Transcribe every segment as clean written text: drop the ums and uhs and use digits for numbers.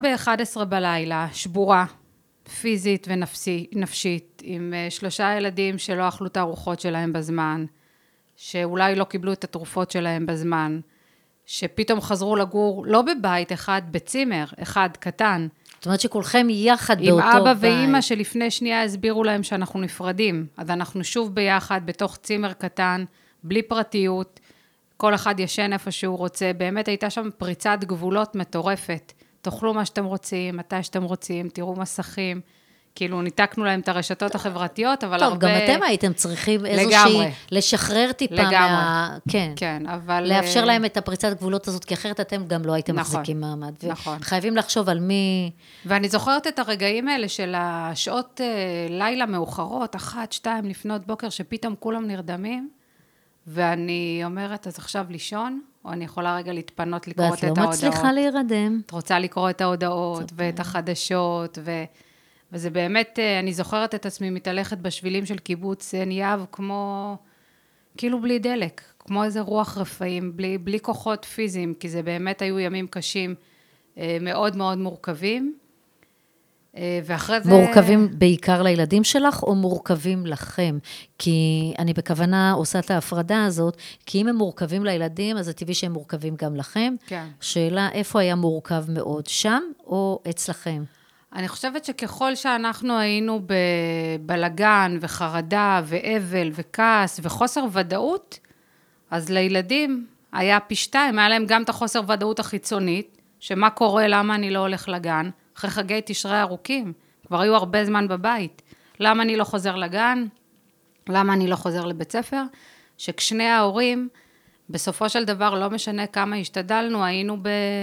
ב-11 בלילה, שבורה, פיזית ונפשית, עם 3 ילדים שלא אכלו את הארוחות שלהם בזמן, שאולי לא קיבלו את התרופות שלהם בזמן, שפתאום חזרו לגור, לא בבית אחד, בצימר, אחד קטן. זאת אומרת שכולכם יחד באותו בית. עם אבא ואמא שלפני שנייה הסבירו להם שאנחנו נפרדים. אז אנחנו שוב ביחד, בתוך צימר קטן, בלי פרטיות, כל אחד ישן איפה שהוא רוצה. באמת הייתה שם פריצת גבולות מטורפת. תאכלו מה שאתם רוצים, מתי שאתם רוצים, תראו מסכים. כאילו, ניתקנו להם את הרשתות החברתיות, אבל טוב, הרבה... גם אתם הייתם צריכים איזושהי... לגמרי. לשחרר טיפה לגמרי. כן. כן, אבל... לאפשר להם את הפריצת גבולות הזאת, כי אחרת אתם גם לא הייתם נכון, מחזיקים מעמד. נכון. חייבים לחשוב על מי... ואני זוכרת את הרגעים האלה של השעות לילה מאוחרות, 1, 2 לפנות בוקר, שפתאום כולם נרדמים, ואני אומרת, אז עכשיו לישון, או אני יכולה רגע להתפנות לקרוא את ההודעות. ואת לא מצליחה להירדם. את רוצה לקרוא את ההודעות ואת החדשות, וזה באמת, אני זוכרת את עצמי מתהלכת בשבילים של קיבוץ עין יהב, כמו, כאילו בלי דלק, כמו איזה רוח רפאים, בלי כוחות פיזיים, כי זה באמת היו ימים קשים, מאוד מאוד מורכבים. ואחרי זה... מורכבים בעיקר לילדים שלך, או מורכבים לכם? כי אני בכוונה עושה את ההפרדה הזאת, כי אם הם מורכבים לילדים, אז זה טבעי שהם מורכבים גם לכם. כן. שאלה, איפה היה מורכב מאוד? שם או אצלכם? אני חושבת שככל שאנחנו היינו בבלגן וחרדה ואבל וכעס וחוסר ודאות, אז לילדים היה פי 2, היה להם גם את החוסר ודאות החיצונית, שמה קורה, למה אני לא הולך לגן, אחרי חגי תשרי ארוכים, כבר היו הרבה זמן בבית, למה אני לא חוזר לגן, למה אני לא חוזר לבית ספר, שכשני ההורים, בסופו של דבר לא משנה כמה השתדלנו, היינו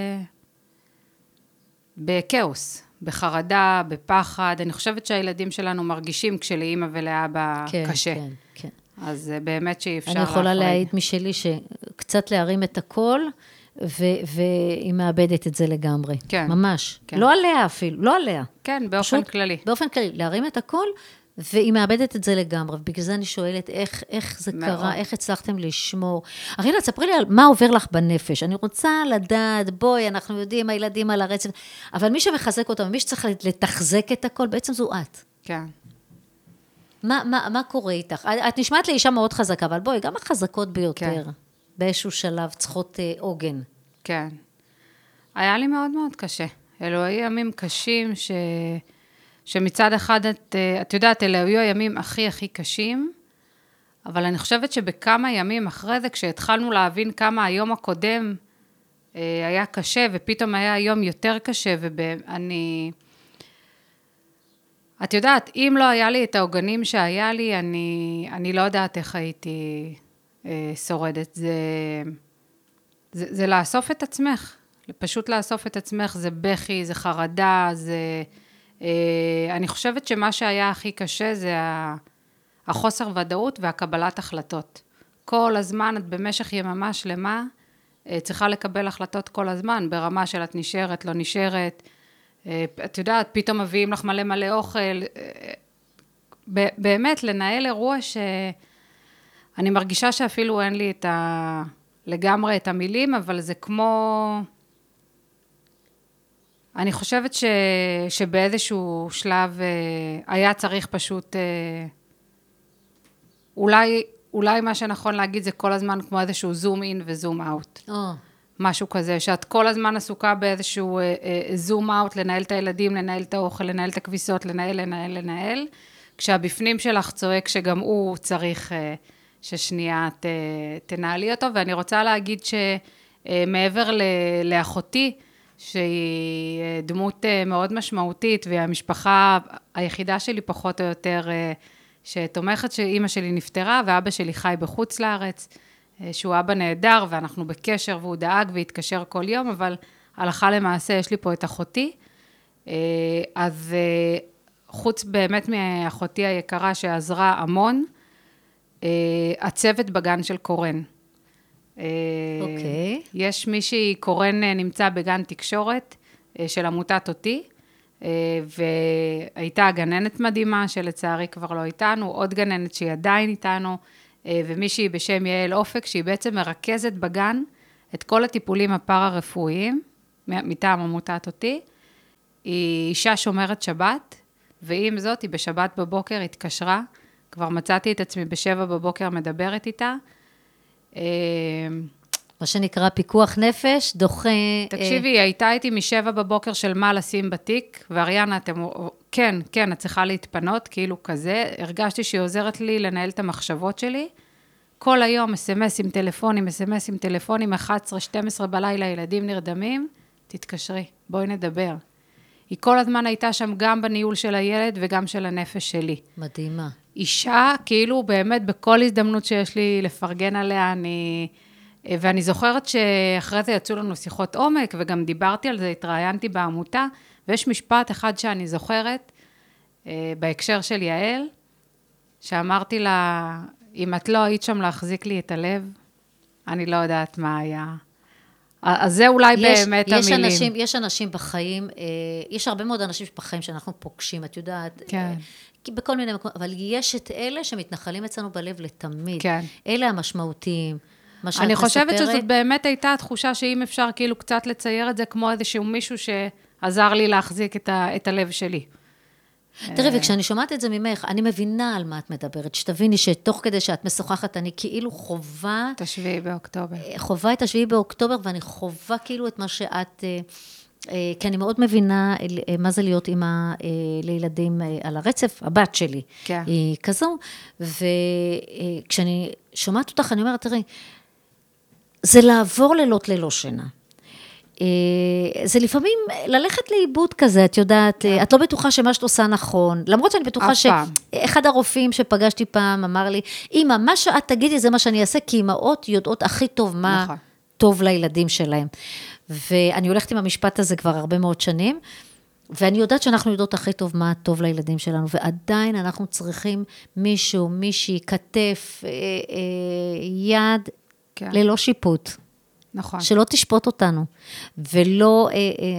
בכאוס, בחרדה, בפחד. אני חושבת שהילדים שלנו מרגישים כשלאמא ולאבא קשה. כן, כן. אז באמת שאי אפשר אני יכולה להעיד משלי שקצת להרים את הכל, והיא מאבדת את זה לגמרי. כן. ממש. כן. לא עליה אפילו, לא עליה. כן, באופן כללי. באופן כללי, להרים את הכל, והיא מאבדת את זה לגמרי. בגלל זה אני שואלת, איך זה קרה, איך הצלחתם לשמור. ארינה, תספרי לי על מה עובר לך בנפש. אני רוצה לדעת, בואי, אנחנו יודעים, הילדים על הרצף, אבל מי שמחזק אותם, מי שצריך לתחזק את הכל, בעצם זו את. כן. מה קורה איתך? את נשמעת לי אישה מאוד חזקה, אבל בואי, גם החזקות ביותר, באיזשהו שלב צריכות עוגן. כן. היה לי מאוד מאוד קשה. אלו היו ימים קשים שמצד אחד, את יודעת, אלה היו הימים הכי קשים, אבל אני חושבת שבכמה ימים אחרי זה, כשהתחלנו להבין כמה היום הקודם היה קשה, ופתאום היה היום יותר קשה, ואני... את יודעת, אם לא היה לי את העוגנים שהיה לי, אני לא יודעת איך הייתי שורדת. זה לאסוף את עצמך, פשוט לאסוף את עצמך, זה בכי, זה חרדה, אני חושבת שמה שהיה הכי קשה זה החוסר ודאות והקבלת החלטות. כל הזמן, את במשך יממה שלמה, צריכה לקבל החלטות כל הזמן, ברמה של את נשארת, לא נשארת, את יודעת, פתאום מביאים לך מלא אוכל, באמת לנהל אירוע שאני מרגישה שאפילו אין לי לגמרי את המילים, אבל זה כמו, אני חושבת שבאיזשהו שלב היה צריך פשוט, אולי מה שנכון להגיד זה כל הזמן כמו איזשהו זום אין וזום אאוט. משהו כזה, שאת כל הזמן עסוקה באיזשהו זום אאוט, לנהל את הילדים, לנהל את האוכל, לנהל את הכביסות, לנהל, כשהבפנים שלך צועק שגם הוא צריך ששנייה תנהלי אותו, ואני רוצה להגיד שמעבר לאחותי, שהיא דמות מאוד משמעותית, והמשפחה היחידה שלי פחות או יותר, שתומכת שאימא שלי נפטרה, ואבא שלי חי בחוץ לארץ, שהוא אבא נהדר, ואנחנו בקשר, והוא דאג והתקשר כל יום, אבל הלכה למעשה, יש לי פה את אחותי, אז חוץ באמת מאחותי היקרה שעזרה המון, הצוות בגן של קורן. אוקיי. יש מישהי, קורן נמצא בגן תקשורת של עמותת אותי, והייתה גננת מדהימה, שלצערי כבר לא איתנו, עוד גננת שהיא עדיין איתנו, ומישהי בשם יעל אופק, שהיא בעצם מרכזת בגן את כל הטיפולים הפארה-רפואיים, מטעם עמותת אותי, היא אישה שומרת שבת, ועם זאת, היא בשבת בבוקר התקשרה, כבר מצאתי את עצמי ב7 בבוקר מדברת איתה. מה שנקרא פיקוח נפש, דוחה... תקשיבי, היא הייתה איתי מ7 בבוקר של מה לשים בתיק, ואריאנה, כן, את צריכה להתפנות, כאילו כזה. הרגשתי שהיא עוזרת לי לנהל את המחשבות שלי. כל היום, אס-אמסים, טלפונים, 11-12 בלילה, ילדים נרדמים, תתקשרי, בואי נדבר. היא כל הזמן הייתה שם גם בניהול של הילד וגם של הנפש שלי. מדהימה. אישה, כאילו באמת בכל הזדמנות שיש לי לפרגן עליה, ואני זוכרת שאחרי זה יצאו לנו שיחות עומק, וגם דיברתי על זה, התראיינתי בעמותה, ויש משפט אחד שאני זוכרת, בהקשר של יעל, שאמרתי לה, אם את לא היית שם להחזיק לי את הלב, אני לא יודעת מה היה. אז זה אולי באמת המילים. יש אנשים בחיים, יש הרבה מאוד אנשים בחיים שאנחנו פוגשים, את יודעת, כן. בכל מיני מקומות, אבל יש את אלה שמתנחלים אצלנו בלב לתמיד. כן. אלה המשמעותיים. אני חושבת שזאת באמת הייתה התחושה שאם אפשר כאילו קצת לצייר את זה כמו איזשהו מישהו שעזר לי להחזיק את הלב שלי. תראי, וכשאני שומעת את זה ממך, אני מבינה על מה את מדברת, שתביני שתוך כדי שאת משוחחת, אני כאילו חובה... את 7 באוקטובר. חובה את 7 באוקטובר, ואני חובה כאילו את מה שאת... כי אני מאוד מבינה מה זה להיות אימא לילדים על הרצף, הבת שלי. כן. היא כזו, וכשאני שומעת אותך, אני אומרת, תראי, זה לעבור לילות ללא שינה. זה לפעמים ללכת לאיבוד כזה, את יודעת, את לא בטוחה שמה שאת עושה נכון, למרות שאני בטוחה שאחד הרופאים שפגשתי פעם אמר לי, אמא, מה שאת תגידי זה מה שאני אעשה, כי אמאות יודעות הכי טוב מה טוב לילדים שלהם. ואני הולכת עם המשפט הזה כבר הרבה מאוד שנים, ואני יודעת שאנחנו יודעות הכי טוב מה טוב לילדים שלנו, ועדיין אנחנו צריכים מישהו, מישהי, כתף, יד, ללא שיפוט. נכון. שלא תשפוט אותנו, ולא,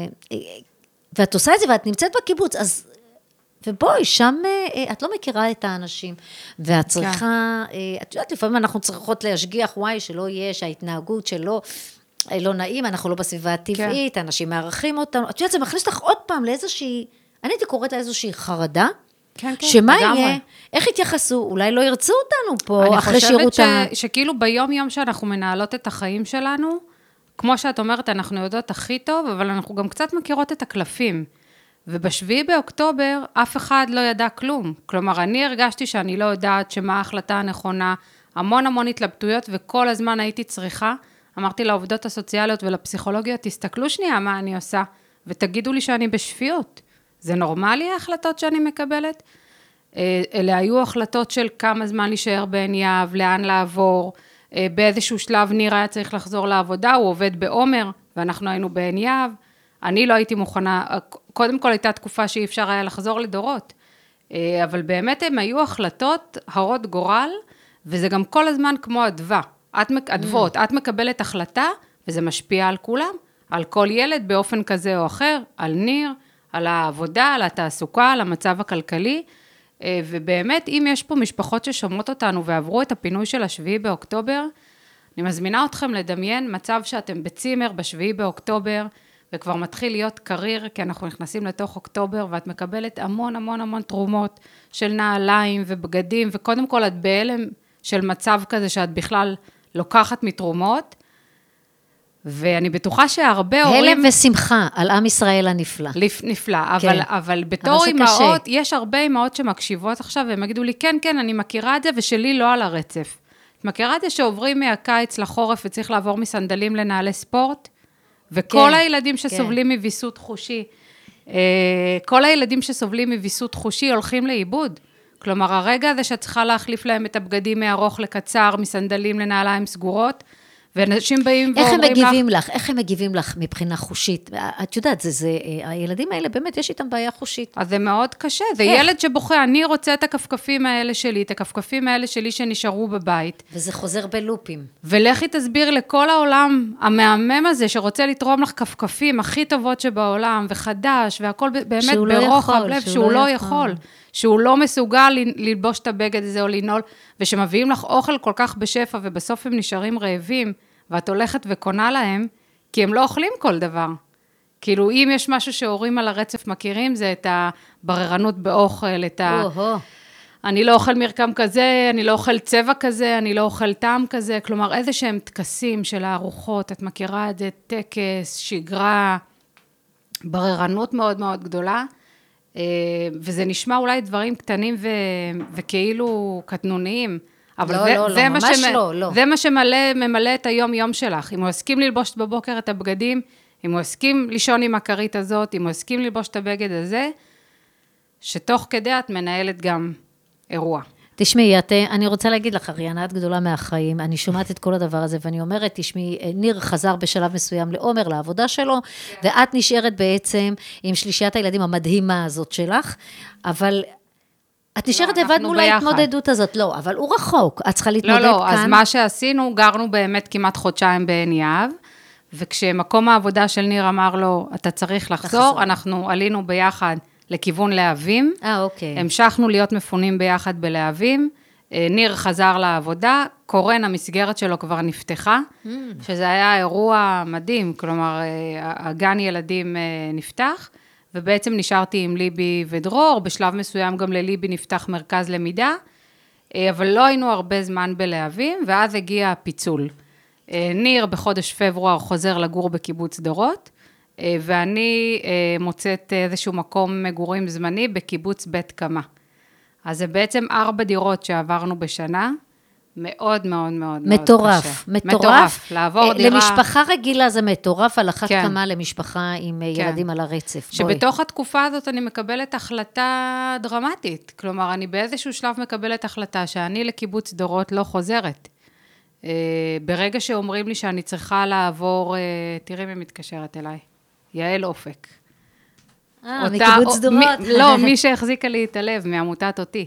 ואת עושה את זה, ואת נמצאת בקיבוץ, אז, ובואי, שם את לא מכירה את האנשים, ואת צריכה, את יודעת, לפעמים אנחנו צריכות להשגיח, וואי, שלא יהיה, שההתנהגות שלו לא נעים, אנחנו לא בסביבה הטבעית, אנשים מערכים אותנו, את יודעת, זה מכניס לך עוד פעם לאיזושהי, אני הייתי קוראת לאיזושהי חרדה, שמה יהיה, איך יתייחסו, אולי לא ירצו אותנו פה אחרי שירותה. אני חושבת שכאילו ביום יום שאנחנו מנהלות את החיים שלנו, כמו שאת אומרת, אנחנו יודעות הכי טוב, אבל אנחנו גם קצת מכירות את הקלפים. וב7 באוקטובר, אף אחד לא ידע כלום. כלומר, אני הרגשתי שאני לא יודעת שמה ההחלטה הנכונה, המון התלבטויות, וכל הזמן הייתי צריכה, אמרתי לעובדות הסוציאליות ולפסיכולוגיות, תסתכלו שנייה מה אני עושה, ותגידו לי שאני בשפיות. זה נורמלי ההחלטות שאני מקבלת? אלה היו החלטות של כמה זמן להישאר בעין יהב, לאן לעבור, באיזשהו שלב ניר היה צריך לחזור לעבודה, הוא עובד בעומר, ואנחנו היינו בעין יהב, אני לא הייתי מוכנה, קודם כל הייתה תקופה שאי אפשר היה לחזור לדורות, אבל באמת הם היו החלטות הרות גורל, וזה גם כל הזמן כמו אדווה, אדוות, את מקבלת החלטה, וזה משפיע על כולם, על כל ילד באופן כזה או אחר, על ניר, על העבודה, על התעסוקה, על המצב הכלכלי, ובאמת, אם יש פה משפחות ששומעות אותנו ועברו את הפינוי של 7 באוקטובר, אני מזמינה אתכם לדמיין מצב שאתם בצימר ב7 באוקטובר, וכבר מתחיל להיות קריר, כי אנחנו נכנסים לתוך אוקטובר, ואת מקבלת המון תרומות של נעליים ובגדים, וקודם כל את בהלם של מצב כזה שאת בכלל לוקחת מתרומות, ואני בטוחה שהרבה הורים... הלם ושמחה על עם ישראל הנפלא. נפלא, אבל בתור אמהות, יש הרבה אמהות שמקשיבות עכשיו, והם יגידו לי, כן, אני מכירה את זה, ושלי לא על הרצף. את מכירה את זה שעוברים מהקיץ לחורף, וצריך לעבור מסנדלים לנעלי ספורט, וכל הילדים שסובלים מוויסות חושי, כל הילדים שסובלים מוויסות חושי הולכים לאיבוד. כלומר, הרגע הזה שאת צריכה להחליף להם את הבגדים מארוך לקצר, מסנדלים לנעליים סגורות, ואנשים באים ואומרים לך... איך הם מגיבים לך מבחינה חושית? את יודעת, הילדים האלה באמת יש איתם בעיה חושית. אז זה מאוד קשה, זה ילד שבוכה, אני רוצה את הכפכפים האלה שלי שנשארו בבית. וזה חוזר בלופים. ולכי תסביר לכל העולם המהמם הזה, שרוצה לתרום לך כפכפים הכי טובות שבעולם, וחדש, והכל באמת ברוחב לב, שהוא לא יכול. שהוא לא מסוגל ללבוש את הבגד הזה או לנעול, ושמביאים לך אוכל כל כך בשפע, ובסוף הם נשארים רעבים, ואת הולכת וקונה להם, כי הם לא אוכלים כל דבר. כאילו, אם יש משהו שהורים על הרצף מכירים, זה את הבררנות באוכל, את אני לא אוכל מרקם כזה, אני לא אוכל צבע כזה, אני לא אוכל טעם כזה, כלומר, איזה שהם טקסים של הארוחות, את מכירה את זה, טקס, שגרה, בררנות מאוד מאוד גדולה, וזה נשמע אולי דברים קטנים וכאילו קטנוניים, אבל זה מה שממלא את היום-יום שלך. אם הוא הסכים ללבוש בבוקר את הבגדים, אם הוא הסכים לישון עם הכרית הזאת, אם הוא הסכים ללבוש את הבגד הזה, שתוך כדי את מנהלת גם אירוע. תשמעי, אני רוצה להגיד לך, אריאנה, את גדולה מהחיים, אני שומעת את כל הדבר הזה, ואני אומרת, תשמעי, ניר חזר בשלב מסוים לעומר, לעבודה שלו, ואת נשארת בעצם עם שלישיית הילדים המדהימה הזאת שלך, אבל את נשארת לבד מול ההתמודדות הזאת, לא, אבל הוא רחוק, את צריכה להתמודד כאן. לא, אז מה שעשינו, גרנו באמת כמעט חודשיים בעין יהב, וכשמקום העבודה של ניר אמר לו, אתה צריך לחזור, אנחנו עלינו ביחד לכיוון להבים. אוקיי. המשכנו להיות מפונים ביחד בלהבים. ניר חזר לעבודה, קורן, המסגרת שלו כבר נפתחה, שזה היה אירוע מדהים, כלומר, הגן ילדים נפתח, ובעצם נשארתי עם ליבי ודרור, בשלב מסוים גם לליבי נפתח מרכז למידה, אבל לא היינו הרבה זמן בלהבים, ואז הגיע הפיצול. ניר בחודש פברואר חוזר לגור בקיבוץ דורות, ואני מוצאת איזשהו מקום מגורים זמני בקיבוץ בית קמה. אז זה בעצם 4 דירות שעברנו בשנה, מאוד מאוד מאוד מטורף, קשה. מטורף. לעבור דירה... למשפחה רגילה זה מטורף, על אחת כמה למשפחה עם ילדים על הרצף. שבתוך התקופה הזאת אני מקבלת החלטה דרמטית. כלומר, אני באיזשהו שלב מקבלת החלטה שאני לקיבוץ דורות לא חוזרת. ברגע שאומרים לי שאני צריכה לעבור, תראי מי מתקשרת אליי. יעל אופק. מקיבוץ דורות. לא, מי שהחזיקה לי את הלב, מעמותת אותי.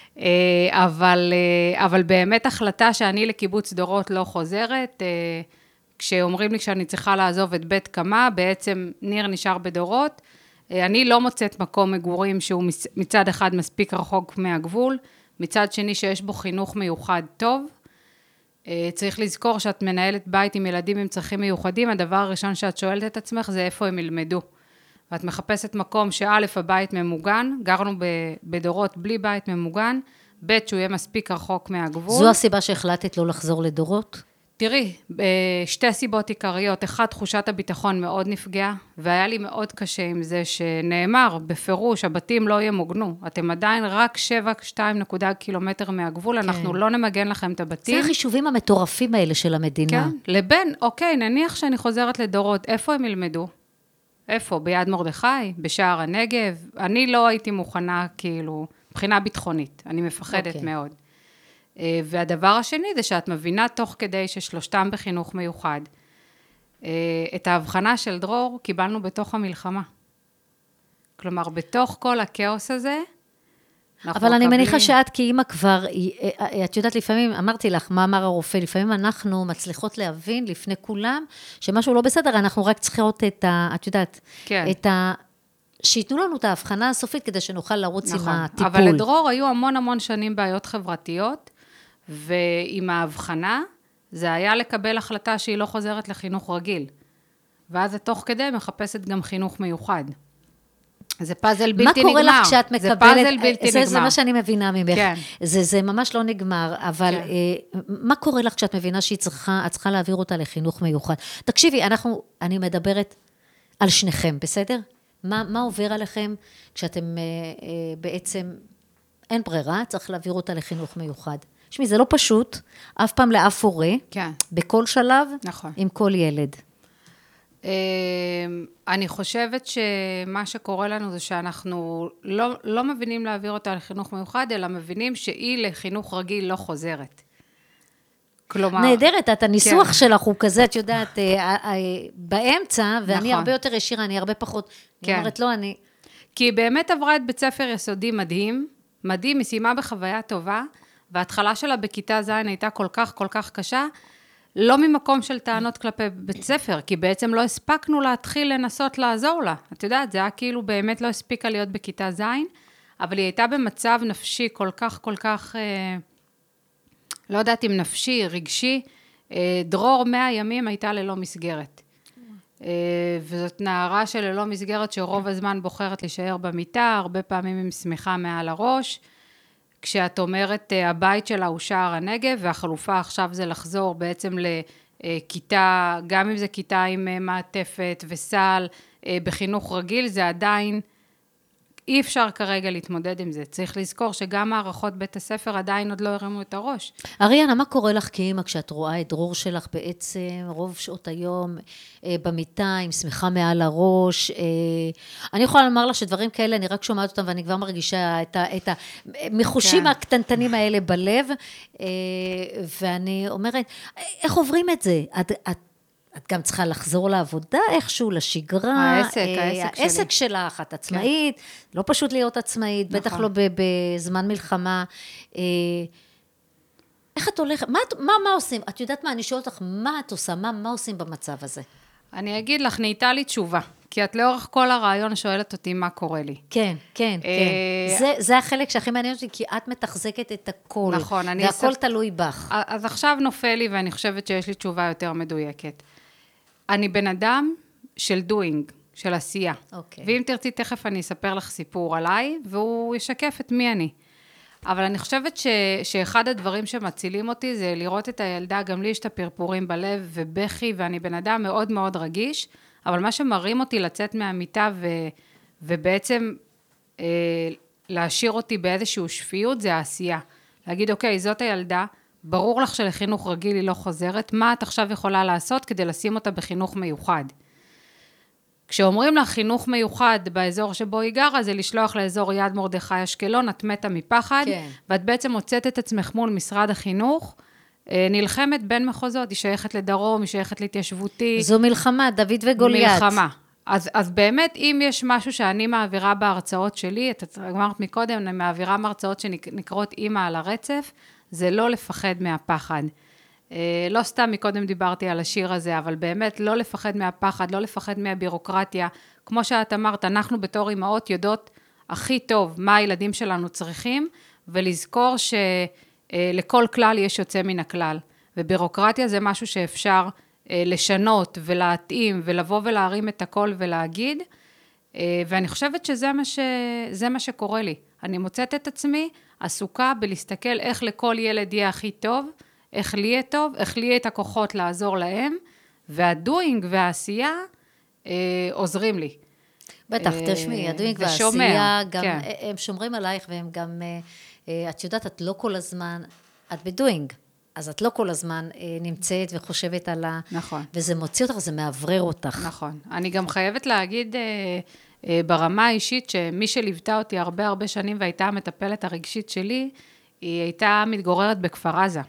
אבל באמת החלטה שאני לקיבוץ דורות לא חוזרת, כשאומרים לי שאני צריכה לעזוב את בית קמה, בעצם ניר נשאר בדורות, אני לא מוצאת מקום מגורים שהוא מצד אחד מספיק רחוק מהגבול, מצד שני שיש בו חינוך מיוחד טוב, צריך לזכור שאת מנהלת בית עם ילדים עם צרכים מיוחדים, הדבר הראשון שאת שואלת את עצמך זה איפה הם ילמדו. ואת מחפשת מקום שא' הבית ממוגן, גרנו בדורות בלי בית ממוגן, ב' שהוא יהיה מספיק רחוק מהגבול. זו הסיבה שהחלטת לא לחזור לדורות? תראי, 2 סיבות עיקריות, 1, תחושת הביטחון מאוד נפגעה, והיה לי מאוד קשה עם זה שנאמר, בפירוש, הבתים לא ימוגנו, אתם עדיין רק 7.2 קילומטר מהגבול, אנחנו לא נמגן לכם את הבתים. זה החישובים המטורפים האלה של המדינה. כן, לבין, אוקיי, נניח שאני חוזרת לדורות, איפה הם ילמדו? איפה? ביד מרדכי? בשער הנגב? אני לא הייתי מוכנה, כאילו, מבחינה ביטחונית, אני מפחדת מאוד. והדבר השני זה שאת מבינה תוך כדי ששלושתם בחינוך מיוחד. את ההבחנה של דרור קיבלנו בתוך המלחמה. כלומר, בתוך כל הכאוס הזה, אבל אני מניחה שאת כאימא כבר, את יודעת לפעמים, אמרתי לך, מה אמר הרופא, לפעמים אנחנו מצליחות להבין לפני כולם, שמשהו לא בסדר, אנחנו רק צריכות את יודעת, שיתנו לנו את ההבחנה הסופית, כדי שנוכל לרוץ עם הטיפול. אבל לדרור היו המון שנים בעיות חברתיות, ועם ההבחנה, זה היה לקבל החלטה שהיא לא חוזרת לחינוך רגיל. ואז תוך כדי מחפשת גם חינוך מיוחד. זה פאזל בלתי נגמר. מה קורה לך כשאת מקבלת? זה פאזל בלתי נגמר. זה מה שאני מבינה ממך. כן. זה ממש לא נגמר, אבל מה קורה לך כשאת מבינה את צריכה להעביר אותה לחינוך מיוחד? תקשיבי, אני מדברת על שניכם, בסדר? מה עובר עליכם כשאתם בעצם, אין ברירה, צריך להעביר אותה לחינוך מיוחד. שמי, זה לא פשוט, אף פעם לאף הורה, בכל שלב, עם כל ילד. אני חושבת שמה שקורה לנו זה שאנחנו לא מבינים להעביר אותה לחינוך מיוחד, אלא מבינים שהיא לחינוך רגיל לא חוזרת. כלומר... נהדרת, את הניסוח שלך הוא כזה, את יודעת, באמצע, ואני הרבה יותר ישירה, אני הרבה פחות, אני אומרת לא, אני... כי היא באמת עברה את בית ספר יסודי מדהים, מדהים, היא סיימה בחוויה טובה, וההתחלה שלה בכיתה ז' הייתה כל כך קשה, לא ממקום של טענות כלפי בית ספר, כי בעצם לא הספקנו להתחיל לנסות לעזור לה. את יודעת, זה היה כאילו באמת לא הספיקה להיות בכיתה ז', אבל היא הייתה במצב נפשי כל כך, לא יודעת אם נפשי, רגשי, דרור 100 ימים הייתה ללא מסגרת. וזאת נערה שללא מסגרת שרוב הזמן בוחרת להישאר במיטה, הרבה פעמים עם שמיכה מעל הראש, כשאת אומרת הבית שלה הוא שער הנגב, והחלופה עכשיו זה לחזור בעצם לכיתה, גם אם זה כיתה עם מעטפת וסל, בחינוך רגיל, זה עדיין אי אפשר כרגע להתמודד עם זה. צריך לזכור שגם מערכות בית הספר עדיין עוד לא הרימו את הראש. אריאנה, מה קורה לך כאמא כשאת רואה את דרור שלך בעצם רוב שעות היום במיטה עם שמיכה מעל הראש? אני יכולה לומר לך שדברים כאלה, אני רק שומעת אותם ואני כבר מרגישה את המחושים הקטנטנים האלה בלב, ואני אומרת, איך עוברים את זה? את גם צריכה לחזור לעבודה איכשהו, לשגרה. העסק שלך, את עצמאית, לא פשוט להיות עצמאית, בטח לא בזמן מלחמה. איך את הולכת? מה עושים? את יודעת מה? אני שואלת אותך, מה את עושה? מה עושים במצב הזה? אני אגיד לך, נהייתה לי תשובה, כי את לאורך כל הרעיון שואלת אותי מה קורה לי. כן. זה החלק שהכי מעניין אותי, כי את מתחזקת את הכל. נכון. והכל תלוי בך. אז עכשיו נופל לי, ואני חושבת שיש לי תשובה יותר מדויקת. אני בן אדם של doing, של עשייה. אוקיי. ואם תרצי, תכף אני אספר לך סיפור עליי, והוא ישקף את מי אני. אבל אני חושבת שאחד הדברים שמצילים אותי, זה לראות את הילדה, גם לי יש את הפרפורים בלב ובכי, ואני בן אדם מאוד מאוד רגיש, אבל מה שמרים אותי לצאת מהמיטה, ובעצם להשאיר אותי באיזשהו שפיות, זה העשייה. להגיד, אוקיי, זאת הילדה, ברור לך שלחינוך רגיל היא לא חוזרת, מה את עכשיו יכולה לעשות כדי לשים אותה בחינוך מיוחד? כשאומרים לך חינוך מיוחד באזור שבו היא גרה, זה לשלוח לאזור יד מרדכי אשקלון, את מתה מפחד, כן. ואת בעצם מוצאת את עצמך מול משרד החינוך, נלחמת בין מחוזות, היא שייכת לדרום, היא שייכת להתיישבותי. זו מלחמה, דוד וגוליית. מלחמה. אז באמת, אם יש משהו שאני מעבירה בהרצאות שלי, את אמרת מקודם, אני מעבירה מהרצאות שנקראות אימא על הרצף, זה לא לפחד מהפחד. לא סתם מקודם דיברתי על השיר הזה, אבל באמת לא לפחד מהפחד, לא לפחד מהבירוקרטיה. כמו שאת אמרת, אנחנו בתור אימהות יודעות הכי טוב מה הילדים שלנו צריכים, ולזכור שלכל כלל יש יוצא מן הכלל. ובירוקרטיה זה משהו שאפשר לשנות ולהתאים, ולבוא ולהרים את הכל ולהגיד, ואני חושבת שזה מה שקורה לי. אני מוצאת את עצמי עסוקה בלהסתכל איך לכל ילד יהיה הכי טוב, איך לי יהיה טוב, איך לי יהיה את הכוחות לעזור להם, והדוינג והעשייה עוזרים לי. בטח, תשמעי, הדוינג והעשייה, גם הם שומרים עלייך, והם גם, את יודעת, את לא כל הזמן, את בדוינג, אז את לא כל הזמן נמצאת וחושבת על נכון. וזה מוציא אותך, זה מעברר אותך. נכון. אני גם חייבת להגיד ברמה האישית, שמי שליוותה אותי הרבה שנים, והייתה המטפלת הרגשית שלי, היא הייתה מתגוררת בכפר עזה.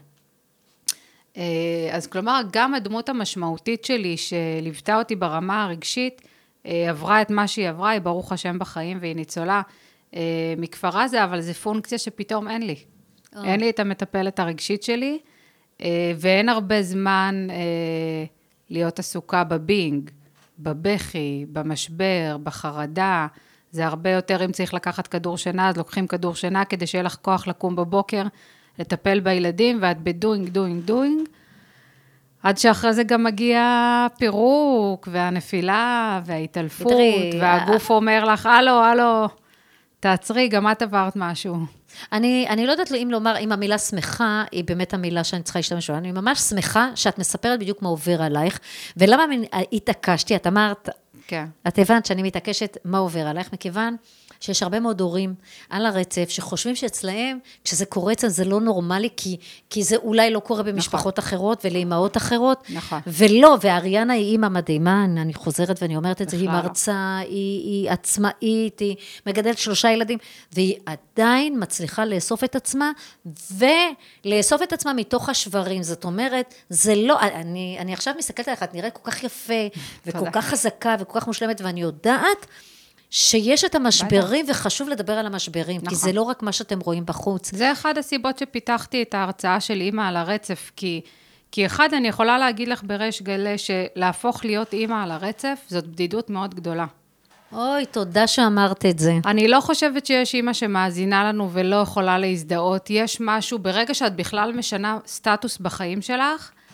אז כלומר, גם הדמות המשמעותית שלי, שליוותה אותי ברמה הרגשית, עברה את מה שהיא עברה, היא ברוך השם בחיים, והיא ניצולה מכפר עזה, אבל זה פונקציה שפתאום אין לי. אין לי את המטפלת הרגשית שלי, ואין הרבה זמן להיות עסוקה בבינג, בבכי, במשבר, בחרדה. זה הרבה יותר, אם צריך לקחת כדור שינה, אז לוקחים כדור שינה, כדי שיהיה לך כוח לקום בבוקר, לטפל בילדים, ואת בדוינג, עד שאחרי זה גם מגיע פירוק, והנפילה, וההתעלפות, והגוף אומר לך, הלו, תעצרי, גם את עברת משהו. אני לא יודעת אם לומר, אם המילה שמחה, היא באמת המילה שאני צריכה להשתמש בה, אני ממש שמחה שאת מספרת בדיוק מה עובר עלייך, ולמה התעקשתי, את אמרת, כן. את הבנת שאני מתעקשת מה עובר עלייך, מכיוון שיש הרבה מאוד הורים על הרצף, שחושבים שאצלהם, כשזה קורה אצלם, זה לא נורמלי, כי זה אולי לא קורה במשפחות אחרות, ולאמהות אחרות, ולא, ואריאנה היא אימא מדהימה, אני חוזרת ואני אומרת את זה, היא מרצה, היא עצמאית, היא מגדלת 3 ילדים, והיא עדיין מצליחה לאסוף את עצמה, ולאסוף את עצמה מתוך השברים, זאת אומרת, זה לא, אני עכשיו מסתכלת עליך, את נראה כל כך יפה, וכל כך חזקה, וכל כך מושלמת, ואני יודעת, שיש את המשברים, וחשוב לדבר על המשברים, כי זה לא רק מה שאתם רואים בחוץ. זה אחד הסיבות שפיתחתי את ההרצאה של אימא על הרצף, כי אחד, אני יכולה להגיד לך בריש גלי, שלהפוך להיות אימא על הרצף, זאת בדידות מאוד גדולה. אוי, תודה שאמרת את זה. אני לא חושבת שיש אימא שמאזינה לנו ולא יכולה להזדהות. יש משהו, ברגע שאת בכלל משנה סטטוס בחיים שלך,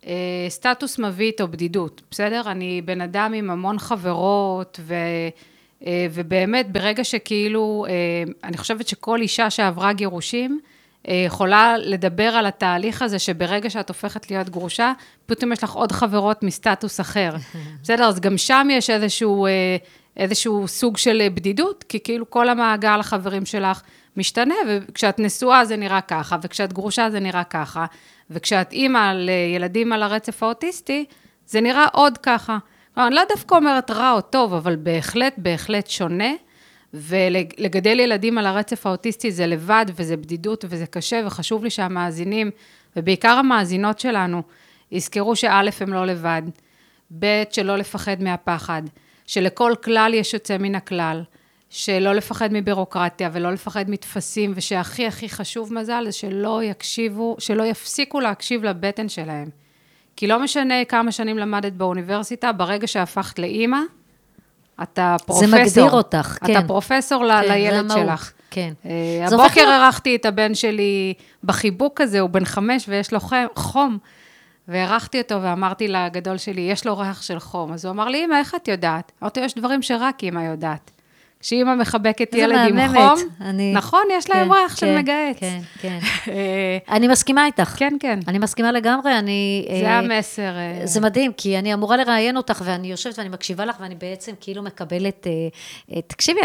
סטטוס מביא איתו בדידות, בסדר? אני בן אדם עם המון חברות, ובאמת ברגע שכאילו, אני חושבת שכל אישה שעברה גירושים, יכולה לדבר על התהליך הזה, שברגע שאת הופכת להיות גרושה, פתאום יש לך עוד חברות מסטטוס אחר. בסדר? אז גם שם יש איזשהו סוג של בדידות, כי כאילו כל המעגל החברים שלך משתנה, וכשאת נשואה זה נראה ככה, וכשאת גרושה זה נראה ככה, וכשאת אימא לילדים על הרצף האוטיסטי, זה נראה עוד ככה. אני לא דווקא אומרת רע או טוב, אבל בהחלט שונה, ולגדל ילדים על הרצף האוטיסטי זה לבד, וזה בדידות, וזה קשה, וחשוב לי שהמאזינים, ובעיקר המאזינות שלנו, יזכרו שא' הם לא לבד, ב' שלא לפחד מהפחד, שלכל כלל יש יוצא מן הכלל, שלא לפחד מבירוקרטיה, ולא לפחד מתפסים, ושהכי הכי חשוב מזל, זה שלא יפסיקו להקשיב לבטן שלהם. כי לא משנה כמה שנים למדת באוניברסיטה, ברגע שהפכת לאימא, אתה פרופסור. זה מגדיר אותך, כן. אתה פרופסור לילד שלך. כן. הבוקר ערכתי את הבן שלי בחיבוק הזה, הוא בן 5 ויש לו חום, וערכתי אותו ואמרתי לגדול שלי, יש לו ריח של חום. אז הוא אמר לי, אמא, איך את יודעת? אמרתי, יש דברים שרק אמא יודעת. כשאמא מחבקת ילד עם חום, נכון, יש להם ריח של מגהץ. כן, כן. אני מסכימה איתך. כן, כן. אני מסכימה לגמרי, זה המסר. זה מדהים, כי אני אמורה לראיין אותך, ואני יושבת ואני מקשיבה לך, ואני בעצם כאילו מקבלת, תקשיבי,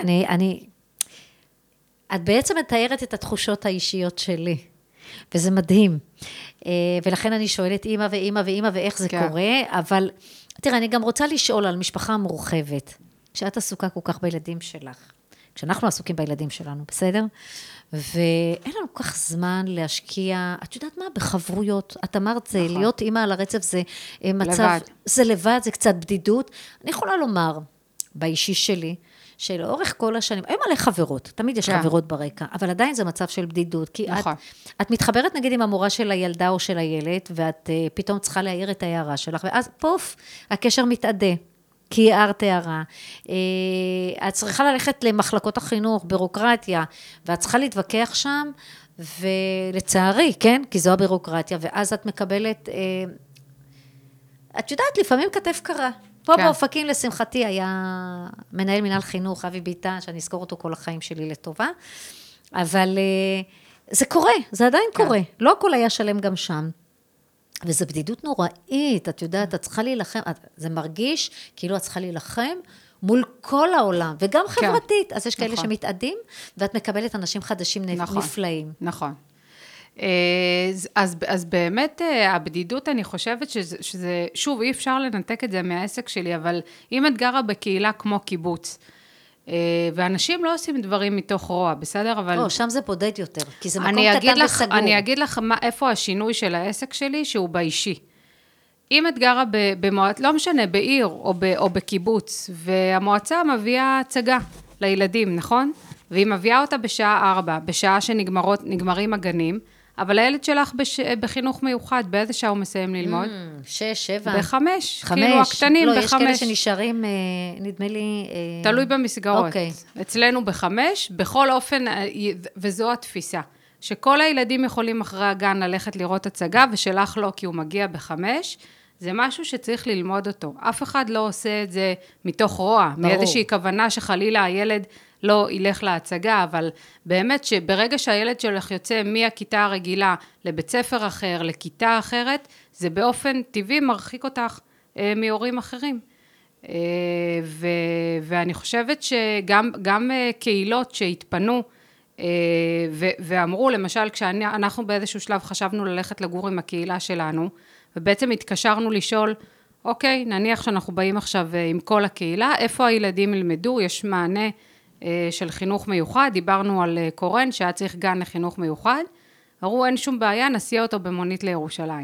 את בעצם מתארת את התחושות האישיות שלי, וזה מדהים. ולכן אני שואלת אמא ואמא ואמא, ואיך זה קורה, אבל תראה, אני גם רוצה לשאול על משפחה מורחבת. כשאת עסוקה כל כך בילדים שלך, כשאנחנו עסוקים בילדים שלנו, בסדר? ואין לנו כל כך זמן להשקיע, את יודעת מה? בחברויות. את אמרת, זה להיות אימא על הרצף, זה מצב, לבד. זה לבד, זה קצת בדידות. אני יכולה לומר, באישי שלי, שלאורך כל השנים, היו מלא חברות, תמיד יש חברות ברקע, אבל עדיין זה מצב של בדידות, כי את מתחברת נגיד עם המורה של הילדה או של הילד, ואת פתאום צריכה להעיר את ההערה שלך, ואז פוף, הקשר מתעדה. כי הערת הערה, את צריכה ללכת למחלקות החינוך, בירוקרטיה, ואת צריכה להתווכח שם, ולצערי, כן, כי זו הבירוקרטיה, ואז את מקבלת, את יודעת, לפעמים כתף קרה. פה באופקים, לשמחתי, היה מנהל מנהל חינוך, אבי ביטן, שאני אזכור אותו כל החיים שלי לטובה, אבל זה קורה, זה עדיין קורה, לא הכל היה שלם גם שם. וזו בדידות נוראית, את יודעת, את צריכה להילחם, זה מרגיש כאילו את צריכה להילחם מול כל העולם, וגם חברתית, אז יש כאלה שמתעדים, ואת מקבלת אנשים חדשים נפלאים. נכון. אז באמת הבדידות, אני חושבת שזה, שוב, אי אפשר לנתק את זה מהעסק שלי, אבל אם את גרה בקהילה כמו קיבוץ, ואנשים לא עושים דברים מתוך רוע, בסדר? אבל... לא, שם זה בודד יותר, כי זה מקום קטן וסגור. אני אגיד לך איפה השינוי של העסק שלי, שהוא באישי. אם את גרה במועצה, לא משנה, בעיר או בקיבוץ, והמועצה מביאה הצגה לילדים, נכון? והיא מביאה אותה בשעה 4, בשעה שנגמרים הגנים, אבל הילד שלך בחינוך מיוחד, באיזה שעה הוא מסיים ללמוד? 6, 7. ב5, כאילו הקטנים ב5. לא, יש כאלה שנשארים, נדמה לי... תלוי במסגרות. אצלנו ב5, בכל אופן, וזו התפיסה, שכל הילדים יכולים אחרי הגן ללכת לראות הצגה, ושלך לא, כי הוא מגיע ב5, זה משהו שצריך ללמוד אותו. אף אחד לא עושה את זה מתוך רוע, מאיזושהי כוונה שחלילה הילד לא ילך להצגה, אבל באמת שברגע שהילד שלך יוצא מהכיתה הרגילה לבית ספר אחר, לכיתה אחרת, זה באופן טבעי מרחיק אותך מהורים אחרים. ואני חושבת שגם קהילות שהתפנו, ואמרו, למשל, כשאנחנו באיזשהו שלב חשבנו ללכת לגור עם הקהילה שלנו, ובעצם התקשרנו לשאול, אוקיי, נניח שאנחנו באים עכשיו עם כל הקהילה, איפה הילדים ילמדו? יש מענה של חינוך מיוחד, דיברנו על קורן, שהיה צריך גן לחינוך מיוחד, אמרו, אין שום בעיה, נסיע אותו במונית לירושלים.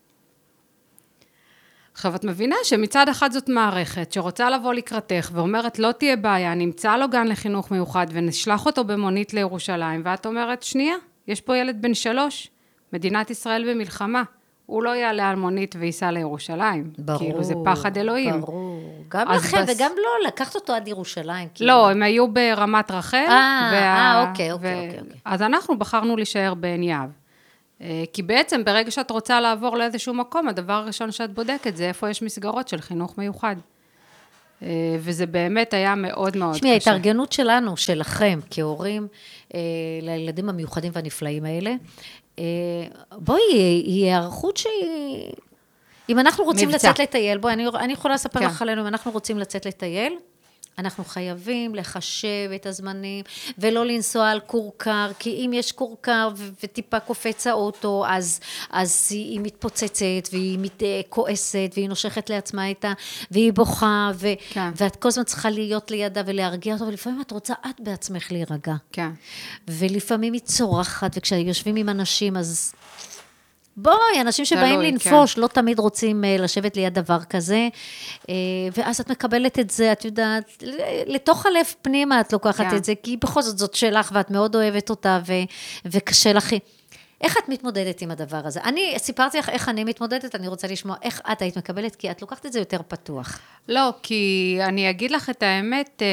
עכשיו, את מבינה שמצד אחד זאת מערכת, שרוצה לבוא לקראתך, ואומרת, לא תהיה בעיה, נמצא לו גן לחינוך מיוחד, ונשלח אותו במונית לירושלים, ואת אומרת, שנייה, יש פה ילד בן 3, מדינת ישראל במלחמה, הוא לא יעלה על מונית וייסע לירושלים. ברור. כאילו זה פחד אלוהים. ברור. גם לכם וגם לא, לקחת אותו עד ירושלים. לא, הם היו ברמת רחל. אוקיי. אז אנחנו בחרנו להישאר בעין יהב. כי בעצם ברגע שאת רוצה לעבור לאיזשהו מקום, הדבר הראשון שאת בודקת זה איפה יש מסגרות של חינוך מיוחד. וזה באמת היה מאוד מאוד קשה. ההתארגנות שלנו, שלכם, כהורים, לילדים המיוחדים והנפלאים האלה, בואי, היא הערכות שהיא... אם אנחנו רוצים לצאת לטייל, בואי, אני יכולה לספר לך עלינו, אם אנחנו רוצים לצאת לטייל, אנחנו חייבים לחשב את הזמנים, ולא לנסוע על קורקר, כי אם יש קורקר וטיפה קופץ האוטו, אז היא מתפוצצת, והיא כועסת, והיא נושכת לעצמה איתה, והיא בוכה, ואת כל הזמן צריכה להיות לידה ולהרגיע אותו, ולפעמים את רוצה את בעצמך להירגע. כן. ולפעמים היא צורחת, וכשיושבים עם אנשים, אז... בואי, אנשים שבאים לנפוש, לא תמיד רוצים לשבת ליד דבר כזה, ואז את מקבלת את זה, את יודעת, לתוך הלב פנימה את לוקחת את זה, כי בכל זאת שלך, ואת מאוד אוהבת אותה, וקשה לך. איך את מתמודדת עם הדבר הזה? אני סיפרתי לך איך אני מתמודדת, אני רוצה לשמוע איך את היית מקבלת, כי את לוקחת את זה יותר פתוח. לא, כי אני אגיד לך את האמת,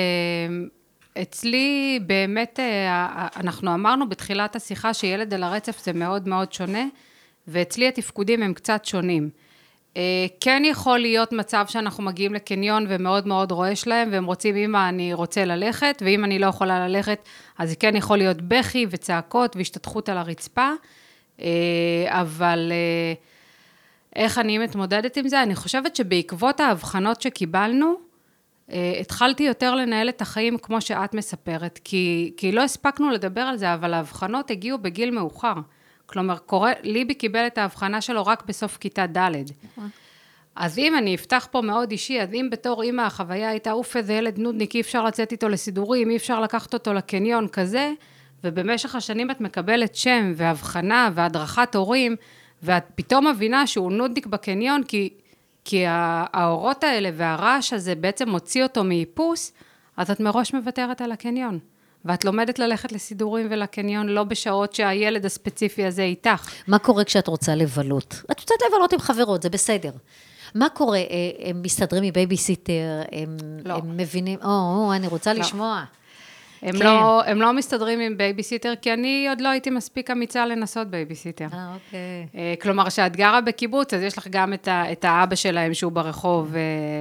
אצלי באמת, אנחנו אמרנו בתחילת השיחה, שילד על הרצף זה מאוד מאוד שונה, ואצלי התפקודים הם קצת שונים. כן יכול להיות מצב שאנחנו מגיעים לקניון ומאוד מאוד רועש להם, והם רוצים, אמא, אני רוצה ללכת, ואם אני לא יכולה ללכת, אז כן יכול להיות בכי וצעקות והשתתחות על הרצפה, אבל איך אני מתמודדת עם זה? אני חושבת שבעקבות ההבחנות שקיבלנו, התחלתי יותר לנהל את החיים כמו שאת מספרת, כי לא הספקנו לדבר על זה, אבל ההבחנות הגיעו בגיל מאוחר. כלומר, ליבי קיבל את ההבחנה שלו רק בסוף כיתה ד'. אז אם אני אפתח פה מאוד אישי, אז אם בתור אמא החוויה הייתה, איזה ילד נודניק, אי אפשר לצאת איתו לסידורים, אי אפשר לקחת אותו לקניון כזה, ובמשך השנים את מקבלת שם והבחנה והדרכת הורים, ואת פתאום מבינה שהוא נודניק בקניון, כי האורות האלה והרעש הזה בעצם מוציא אותו מאיפוס, אז את מראש מוותרת על הקניון. ואת לומדת ללכת לסידורים ולקניון, לא בשעות שהילד הספציפי הזה איתך. מה קורה כשאת רוצה לבלות? את רוצה לבלות עם חברות, זה בסדר. מה קורה? הם מסתדרים מבייביסיטר, הם מבינים, אני רוצה לשמוע. הם לא מסתדרים עם בייביסיטר, כי אני עוד לא הייתי מספיק אמיצה לנסות בייביסיטר. אוקיי. כלומר, שאת גרה בקיבוץ, אז יש לך גם את האבא שלהם שהוא ברחוב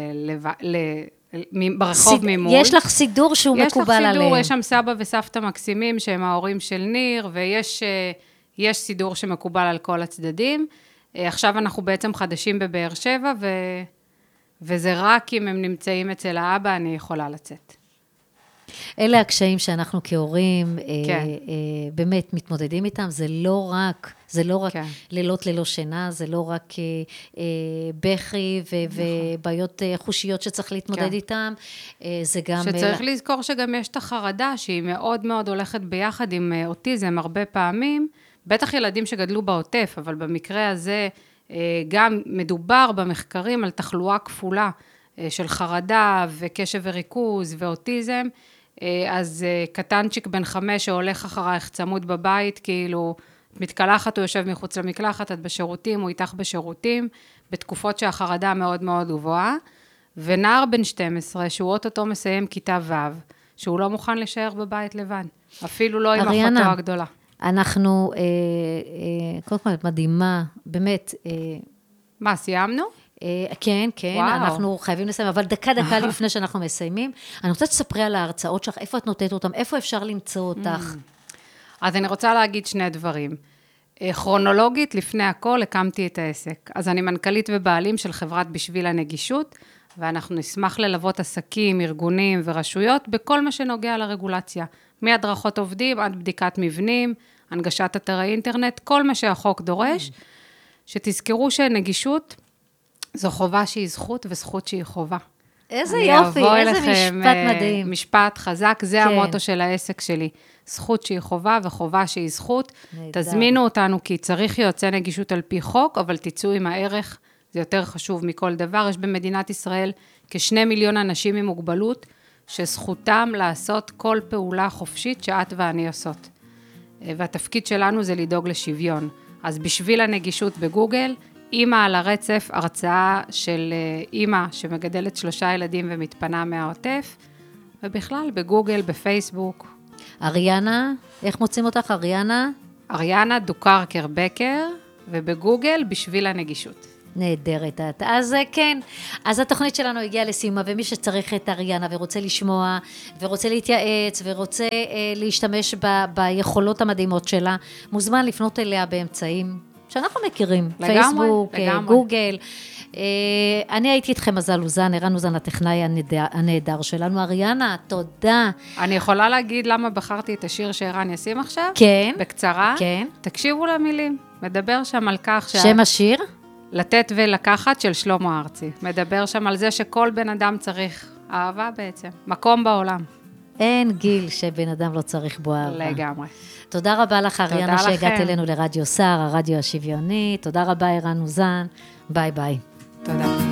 ברחוב ממול. יש לך סידור שהוא מקובל עליהם. יש לך סידור, יש שם סבא וסבתא מקסימים, שהם ההורים של ניר, ויש סידור שמקובל על כל הצדדים. עכשיו אנחנו בעצם חדשים בבאר שבע, וזה רק אם הם נמצאים אצל האבא, אני יכולה לצאת. אלה הקשיים שאנחנו כהורים באמת מתמודדים איתם, זה לא רק לילות ללא שינה, זה לא רק בכי ובעיות חושיות שצריך להתמודד איתם, זה גם... שצריך לזכור שגם יש את החרדה, שהיא מאוד מאוד הולכת ביחד עם אוטיזם הרבה פעמים, בטח ילדים שגדלו בעוטף, אבל במקרה הזה גם מדובר במחקרים על תחלואה כפולה של חרדה וקשב וריכוז ואוטיזם, אז קטנצ'יק בן 5 שהולך אחרייך צמוד בבית, כאילו מתקלחת, הוא יושב מחוץ למקלחת, את בשירותים, הוא איתך בשירותים, בתקופות שהחרדה מאוד מאוד גבוהה, ונער בן 12 שהוא אוטוטו מסיים כיתה ו', שהוא לא מוכן להישאר בבית לבד, אפילו לא עם אחותו הגדולה. אנחנו, קודם כל, מדהימה, באמת. מה, סיימנו? כן, אנחנו חייבים לסיים, אבל דקה לפני שאנחנו מסיימים, אני רוצה שתספרי על ההרצאות שלך, איפה את נותנת אותם, איפה אפשר למצוא אותך? אז אני רוצה להגיד שני דברים. כרונולוגית, לפני הכל, הקמתי את העסק. אז אני מנכ"לית ובעלים של חברת בשביל הנגישות, ואנחנו נשמח ללוות עסקים, ארגונים ורשויות, בכל מה שנוגע לרגולציה. מהדרכות עובדים עד בדיקת מבנים, הנגשת אתרי אינטרנט, כל מה שהחוק דורש, שתזכרו שנגישות זו חובה שהיא זכות וזכות שהיא חובה. איזה יופי, איזה משפט מדהים. משפט חזק, זה המוטו של העסק שלי. זכות שהיא חובה וחובה שהיא זכות. תזמינו אותנו כי צריך יועצי נגישות על פי חוק, אבל תצאו עם הערך, זה יותר חשוב מכל דבר. יש במדינת ישראל כ2 מיליון אנשים עם מוגבלות, שזכותם לעשות כל פעולה חופשית שאת ואני עושות. והתפקיד שלנו זה לדאוג לשוויון. אז בשביל הנגישות בגוגל, אמא על הרצף, הרצאה של אמא שמגדלת 3 ילדים ומתפנה מהעוטף, ובכלל בגוגל, בפייסבוק. אריאנה, איך מוצאים אותך? אריאנה? אריאנה דוקרקר בקר, ובגוגל בשביל הנגישות. נהדרת את. אז כן, אז התוכנית שלנו הגיעה לסיומה, ומי שצריך את אריאנה ורוצה לשמוע, ורוצה להתייעץ, ורוצה להשתמש ביכולות המדהימות שלה, מוזמן לפנות אליה באמצעים שאנחנו מכירים. לגמרי, פייסבוק, לגמרי. גוגל. אני הייתי איתכם מזל אוזן, ערן אוזן הטכנאי הנהדר שלנו. אריאנה, תודה. אני יכולה להגיד למה בחרתי את השיר שערן ישים עכשיו? כן. בקצרה? כן. תקשיבו למילים. מדבר שם על כך שם השיר? לתת ולקחת של שלמה ארצי. מדבר שם על זה שכל בן אדם צריך אהבה בעצם. מקום בעולם. אין גיל שבן אדם לא צריך בו אהבה. לגמרי. תודה רבה לך, אריאנה, תודה שהגעת לכם. אלינו לרדיו סער, הרדיו השוויוני. תודה רבה, ערן אוזן. ביי ביי. תודה.